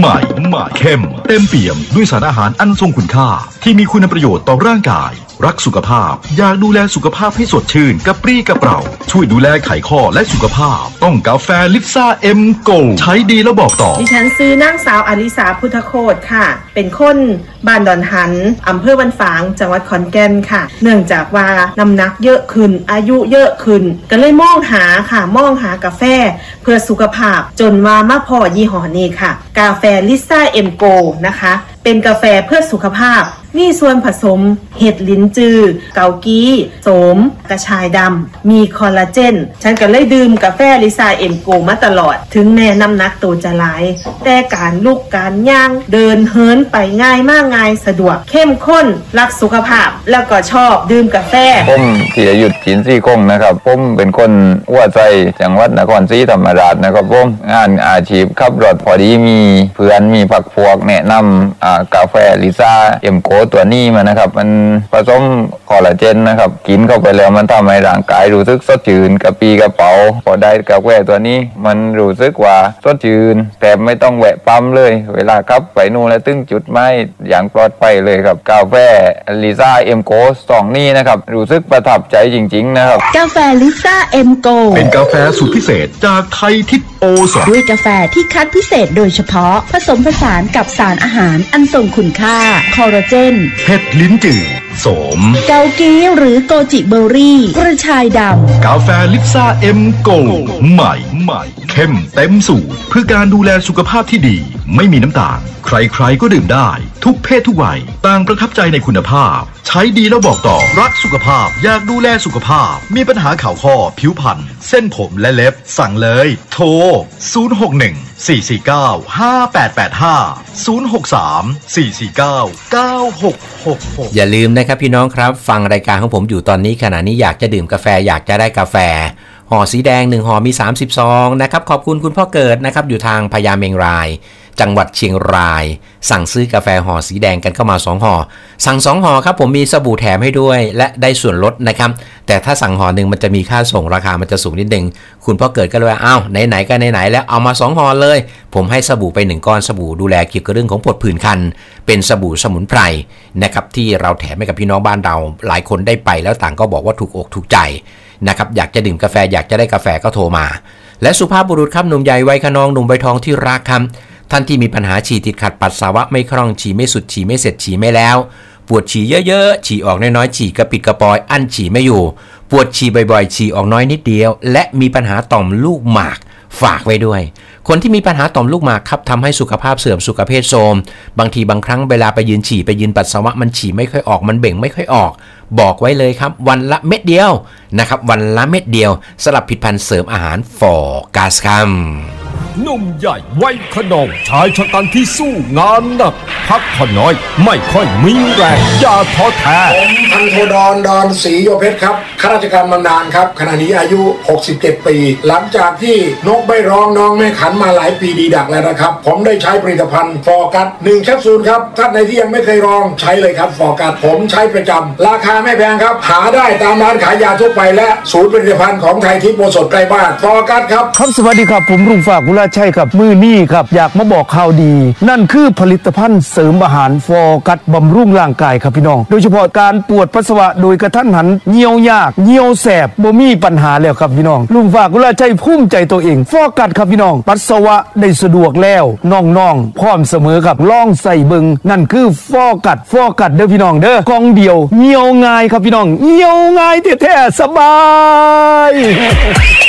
ม่เข้มเต็มเปี่ยมด้วยสารอาหารอันทรงคุณค่าที่มีคุณประโยชน์ต่อร่างกายรักสุขภาพอยากดูแลสุขภาพให้สดชื่นกระปรี้กระเปร่าช่วยดูแลไขข้อและสุขภาพต้องกาแฟลิปซ่าเอ็มโกใช้ดีแล้วบอกต่อดิฉันซื้อนางสาวอลิสาพุทธโคตค่ะเป็นคนบ้านดอนหันอำเภอบ้านฝางจังหวัดขอนแก่นค่ะเนื่องจากว่าน้ำหนักเยอะขึ้นอายุเยอะขึ้นก็เลยมองหากาแฟเพื่อสุขภาพจนว่ามาพอยี่ห้อนี้ค่ะกาแฟลิซ่าเอ็มโกนะคะเป็นกาแฟเพื่อสุขภาพมีส่วนผสมเห็ดลิ้นจือเกากี้โสมกระชายดำมีคอลลาเจนฉันก็เลยดื่มกาแฟลิซ่าเอ็มโกมาตลอดถึงแม้น้ำหนักตัวจะหลายแต่การลุกการย่างเดินเหินไปง่ายมากง่ายสะดวกเข้มข้นรักสุขภาพแล้วก็ชอบดื่มกาแฟผมธีรยุทธฉินซี่คงนะครับผมเป็นคนหัวใจจังหวัดนครศรีธรรมราชนะครับผมงานอาชีพขับรถพอดีมีเพื่อนมีผักพวกแนะนำกาแฟลิซ่าเอ็มโกตัวนี้มานะครับมันผสมคอลลาเจนนะครับกินเข้าไปแล้วมันทำให้ร่างกายรู้สึกสดชื่นกระปรี้กระเป๋าพอได้กาแฟตัวนี้มันรู้สึกว่าสดชื่นแต่ไม่ต้องแวะปั๊มเลยเวลาขับไปนู่นแล้วตึ้งจุดไม้อย่างปลอดภัยเลยครับกาแฟลิซ่าเอ็มโก2นี้นะครับรู้สึกประทับใจจริงๆนะครับกาแฟลิซ่าเอ็มโกเป็นกาแฟสูตรพิเศษจากไทยทิพย์โอสถด้วยกาแฟที่คัดพิเศษโดยเฉพาะผสมผสานกับสารอาหารอันทรงคุณค่าคอลลาเจนเห็ดลิ้นจือโสมเกากี้หรือโกจิเบอร์รี่กระชายดำกาแฟลิปซ่าเอ็มโกใหม่เข้มเต็มสูตรเพื่อการดูแลสุขภาพที่ดีไม่มีน้ำตาลใครๆก็ดื่มได้ทุกเพศทุกวัยต่างประทับใจในคุณภาพใช้ดีแล้วบอกต่อรักสุขภาพอยากดูแลสุขภาพมีปัญหาข่าวข้อผิวพรรณเส้นผมและเล็บสั่งเลยโทร061-449-5885 063-449-9666 อย่าลืมนะครับพี่น้องครับฟังรายการของผมอยู่ตอนนี้ขณะนี้อยากจะดื่มกาแฟอยากจะได้กาแฟห่อสีแดง1ห่อมี30ซองนะครับขอบคุณคุณพ่อเกิดนะครับอยู่ทางพญาเมงรายจังหวัดเชียงรายสั่งซื้อกาแฟห่อสีแดงกันเข้ามา2ห่อสั่ง2ห่อครับผมมีสบู่แถมให้ด้วยและได้ส่วนลดนะครับแต่ถ้าสั่งห่อนึงมันจะมีค่าส่งราคามันจะสูงนิดนึงคุณพ่อเกิดก็เลยว่าอ้าวไหนๆก็ไหนๆแล้วเอามา2ห่อเลยผมให้สบู่ไป1ก้อนสบู่ดูแลเกี่ยวกับเรื่องของผดผื่นคันเป็นสบู่สมุนไพรนะครับที่เราแถมให้กับพี่น้องบ้านเราหลายคนได้ไปแล้วต่างก็บอกว่าถูกอกถูกใจนะครับอยากจะดื่มกาแฟอยากจะได้กาแฟก็โทรมาและสุภาพบุรุษครับหนุ่มใหญ่วัยขนองหนุ่มใบทองที่รักครับท่านที่มีปัญหาฉี่ติดขัดปัสสาวะไม่คล่องฉี่ไม่สุดฉี่ไม่เสร็จฉี่ไม่แล้วปวดฉี่เยอะๆฉี่ออกน้อยๆฉี่กระปิดกระปอยอั้นฉี่ไม่อยู่ปวดฉี่บ่อยๆฉี่ออกน้อยนิดเดียวและมีปัญหาต่อมลูกหมากฝากไว้ด้วยคนที่มีปัญหาต่อมลูกหมากครับทำให้สุขภาพเสื่อมสุขภาพโทรมบางทีบางครั้งเวลาไปยืนฉี่ไปยืนปัสสาวะมันฉี่ไม่ค่อยออกมันเบ่งไม่ค่อยออกบอกไว้เลยครับวันละเม็ดเดียวนะครับวันละเม็ดเดียวสลับผลิตภัณฑ์เสริมอาหารฟอร์กาสคัมหนุ่มใหญ่วัยขนองชายชะกันที่สู้งานหนักพักผ่อนน้อยไม่ค่อยมีแรงอย่าท้อแท้ผมพันโทดอนศรีโยเพชรครับข้าราชการบำนาญครับขณะนี้อายุ67ปีหลังจากที่นกไม่ร้องน้องไม่ขันมาหลายปีดีดักแล้วนะครับผมได้ใช้ผลิตภัณฑ์ฟอร์กัส1แคปซูลครับท่านใดที่ยังไม่เคยลองใช้เลยครับฟอร์กัสผมใช้ประจำราคาไม่แพงครับหาได้ตามร้านขายยาทั่วไปและศูนย์ผลิตภัณฑ์ของไทยทิพย์โอสถใกล้บ้านฟอร์กัสครับสวัสดีครับผมรุ่งฝากกุลาใช่ครับมือนี่ครับอยากมาบอกข่าวดีนั่นคือผลิตภัณฑ์เสริมอาหารฟอร์กัสบำรุงร่างกายครับพี่น้องโดยเฉพาะการปวดปัสสาวะโดยกระทันหันเหี่ยวยากเหี่ยวแสบบ่มีปัญหาแล้วครับพี่น้องลุงฝากกุลาใช่ภูมิใจตัวเองฟอร์กัสครับพี่น้องปัสสาวะได้สะดวกแล้วน้องๆพร้อมเสมอครับลองใส่เบิงนั่นคือฟอร์กัสเด้อพี่น้องเด้อกล่องเดียวเหี่ยวง่ายครับพี่น้องเหี่ยวง่ายแท้ๆสบาย